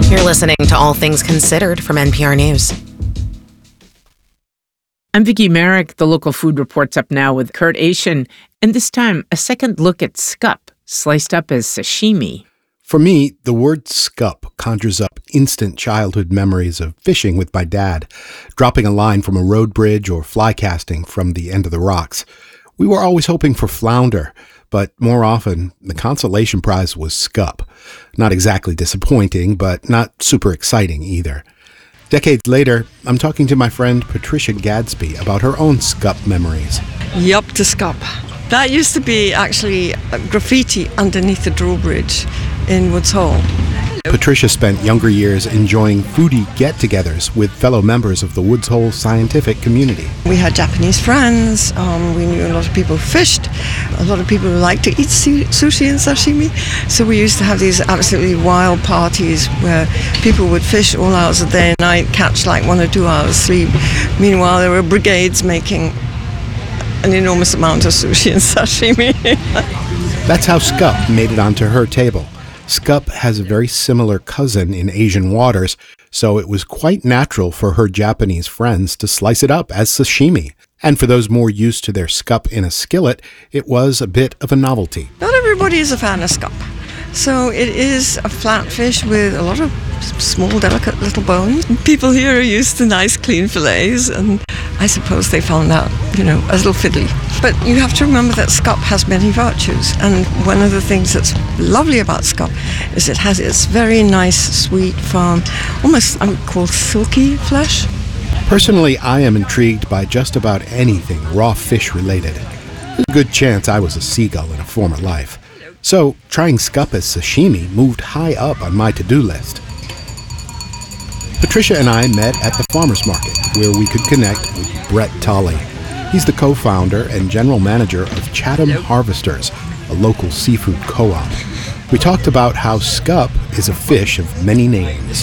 You're listening to All Things Considered from NPR News. I'm Vicki Merrick. The local food report's up now with Kurt Asian, and this time a second look at scup, sliced up as sashimi. For me, the word scup conjures up instant childhood memories of fishing with my dad, dropping a line from a road bridge or fly casting from the end of the rocks. We were always hoping for flounder, but more often, the consolation prize was scup. Not exactly disappointing, but not super exciting either. Decades later, I'm talking to my friend Patricia Gadsby about her own scup memories. Yup to scup. That used to be actually graffiti underneath the drawbridge in Woods Hole. Patricia spent younger years enjoying foodie get-togethers with fellow members of the Woods Hole scientific community. We had Japanese friends, we knew a lot of people who fished, a lot of people who liked to eat sushi and sashimi. So we used to have these absolutely wild parties where people would fish all hours of the day and night, catch like 1 or 2 hours sleep. Meanwhile, there were brigades making an enormous amount of sushi and sashimi. That's how scup made it onto her table. Scup has a very similar cousin in Asian waters, so it was quite natural for her Japanese friends to slice it up as sashimi. And for those more used to their scup in a skillet, it was a bit of a novelty. Not everybody is a fan of scup. So it is a flat fish with a lot of small, delicate little bones. People here are used to nice, clean fillets, and I suppose they found that, a little fiddly. But you have to remember that scup has many virtues, and one of the things that's lovely about scup is it has its very nice, sweet, firm, almost I would call silky flesh. Personally, I am intrigued by just about anything raw fish related. There's a good chance I was a seagull in a former life. So, trying scup as sashimi moved high up on my to-do list. Patricia and I met at the farmers market, where we could connect with Brett Tolley. He's the co-founder and general manager of Chatham Harvesters, a local seafood co-op. We talked about how scup is a fish of many names.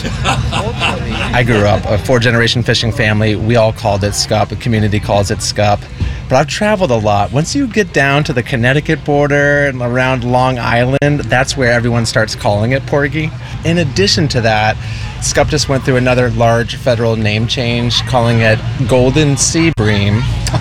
I grew up a 4-generation fishing family. We all called it scup. The community calls it scup. But I've traveled a lot. Once you get down to the Connecticut border and around Long Island, that's where everyone starts calling it porgy. In addition to that, scup just went through another large federal name change, calling it golden sea bream.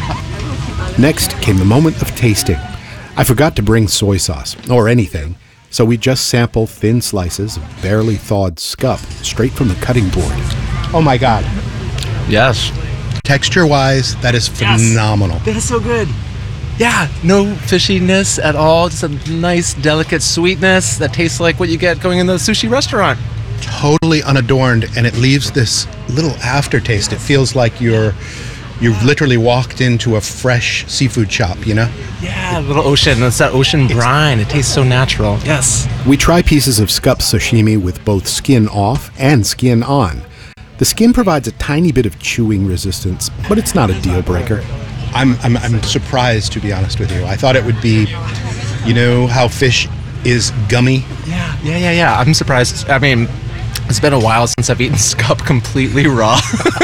Next came the moment of tasting. I forgot to bring soy sauce, or anything, so we just sample thin slices of barely thawed scup straight from the cutting board. Oh my God. Yes. Texture-wise, that is phenomenal. Yes. That's so good. Yeah, no fishiness at all. Just a nice, delicate sweetness that tastes like what you get going in the sushi restaurant. Totally unadorned, and it leaves this little aftertaste. It feels like you've literally walked into a fresh seafood shop, Yeah, a little ocean. It's that ocean brine. It tastes so natural. Yes. We try pieces of scup sashimi with both skin off and skin on. The skin provides a tiny bit of chewing resistance, but it's not a deal breaker. I'm surprised, to be honest with you. I thought it would be, how fish is gummy. Yeah. I'm surprised. I mean, it's been a while since I've eaten scup completely raw.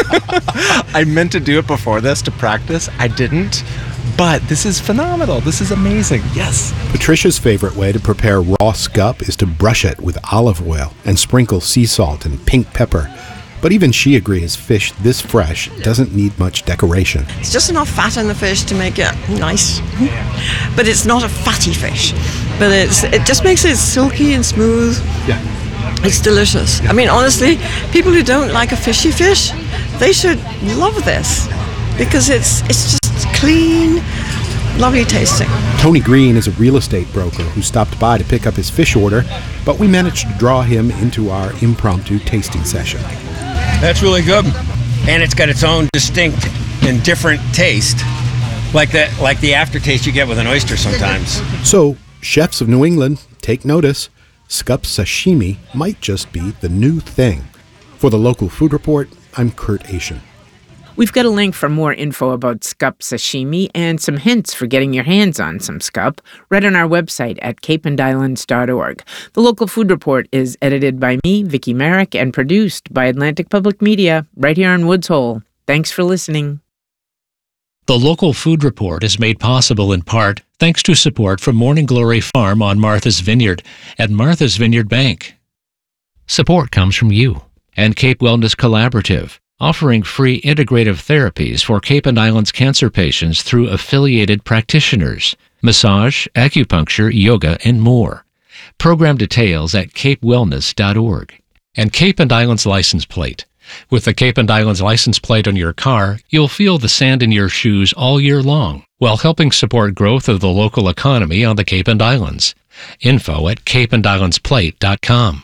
I meant to do it before this to practice. I didn't. But this is phenomenal. This is amazing. Yes. Patricia's favorite way to prepare raw scup is to brush it with olive oil and sprinkle sea salt and pink pepper. But even she agrees fish this fresh doesn't need much decoration. It's just enough fat in the fish to make it nice. But it's not a fatty fish. But it just makes it silky and smooth. Yeah. It's delicious. I mean, honestly, people who don't like a fishy fish, they should love this. Because it's just clean, lovely tasting. Tony Green is a real estate broker who stopped by to pick up his fish order, but we managed to draw him into our impromptu tasting session. That's really good. And it's got its own distinct and different taste, like the aftertaste you get with an oyster sometimes. So, chefs of New England, take notice. Scup sashimi might just be the new thing. For the Local Food Report, I'm Kurt Asian. We've got a link for more info about scup sashimi and some hints for getting your hands on some scup right on our website at capeandislands.org. The Local Food Report is edited by me, Vicki Merrick, and produced by Atlantic Public Media right here in Woods Hole. Thanks for listening. The Local Food Report is made possible in part thanks to support from Morning Glory Farm on Martha's Vineyard and Martha's Vineyard Bank. Support comes from you. And Cape Wellness Collaborative, offering free integrative therapies for Cape and Islands cancer patients through affiliated practitioners, massage, acupuncture, yoga, and more. Program details at capewellness.org. And Cape and Islands license plate. With the Cape and Islands license plate on your car, you'll feel the sand in your shoes all year long, while helping support growth of the local economy on the Cape and Islands. Info at capeandislandsplate.com.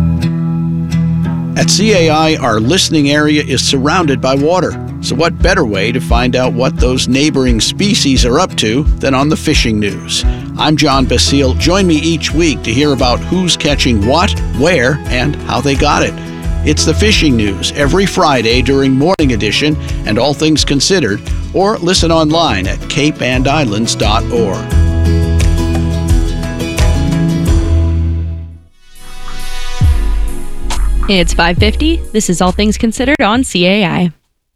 At CAI, our listening area is surrounded by water. So what better way to find out what those neighboring species are up to than on the fishing news? I'm John Basile. Join me each week to hear about who's catching what, where, and how they got it. It's the Fishing News every Friday during Morning Edition and All Things Considered, or listen online at capeandislands.org. It's 5:50. This is All Things Considered on CAI.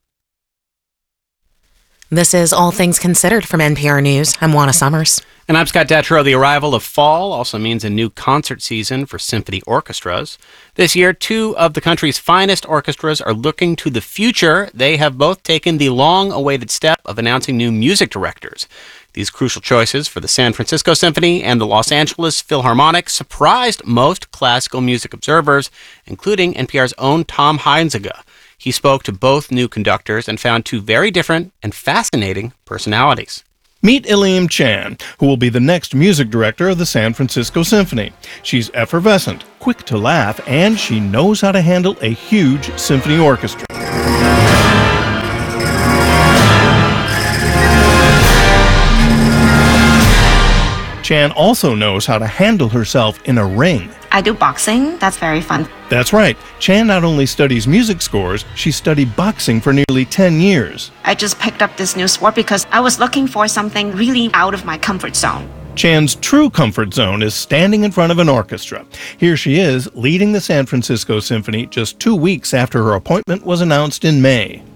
This is All Things Considered from NPR News. I'm Juana Summers. And I'm Scott Detrow. The arrival of fall also means a new concert season for symphony orchestras. This year, two of the country's finest orchestras are looking to the future. They have both taken the long-awaited step of announcing new music directors. These crucial choices for the San Francisco Symphony and the Los Angeles Philharmonic surprised most classical music observers, including NPR's own Tom Heinzige. He spoke to both new conductors and found two very different and fascinating personalities. Meet Elaine Chan, who will be the next music director of the San Francisco Symphony. She's effervescent, quick to laugh, and she knows how to handle a huge symphony orchestra. Chan also knows how to handle herself in a ring. I do boxing. That's very fun. That's right. Chan not only studies music scores, she studied boxing for nearly 10 years. I just picked up this new sport because I was looking for something really out of my comfort zone. Chan's true comfort zone is standing in front of an orchestra. Here she is, leading the San Francisco Symphony just 2 weeks after her appointment was announced in May.